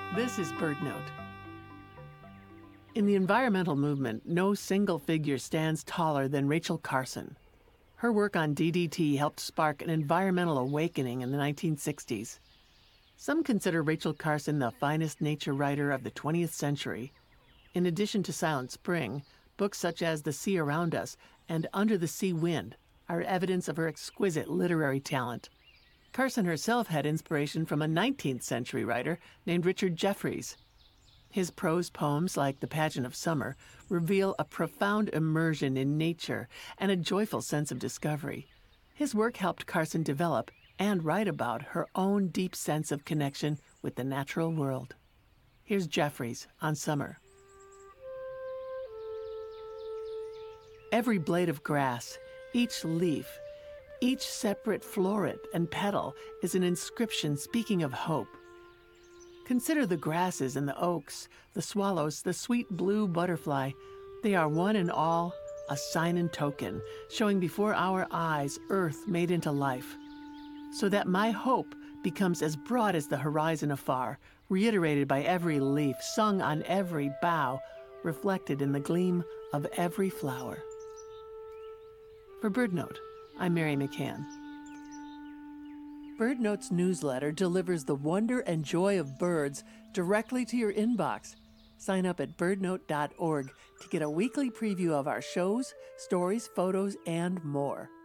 This is BirdNote. In the environmental movement, no single figure stands taller than Rachel Carson. Her work on DDT helped spark an environmental awakening in the 1960s. Some consider Rachel Carson the finest nature writer of the 20th century. In addition to Silent Spring, books such as The Sea Around Us and Under the Sea Wind are evidence of her exquisite literary talent. Carson herself had inspiration from a 19th century writer named Richard Jefferies. His prose poems, like The Pageant of Summer, reveal a profound immersion in nature and a joyful sense of discovery. His work helped Carson develop and write about her own deep sense of connection with the natural world. Here's Jefferies on summer. Every blade of grass, each leaf, each separate floret and petal is an inscription speaking of hope. Consider the grasses and the oaks, the swallows, the sweet blue butterfly. They are one and all a sign and token, showing before our eyes earth made into life. So that my hope becomes as broad as the horizon afar, reiterated by every leaf, sung on every bough, reflected in the gleam of every flower. For BirdNote, I'm Mary McCann. BirdNote's newsletter delivers the wonder and joy of birds directly to your inbox. Sign up at birdnote.org to get a weekly preview of our shows, stories, photos, and more.